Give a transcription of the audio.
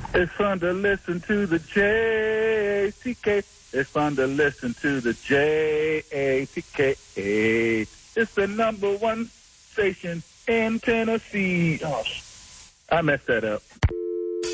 It's fun to listen to the JATK. It's fun to listen to the JATK. It's the number one station in Tennessee. Oh, I messed that up.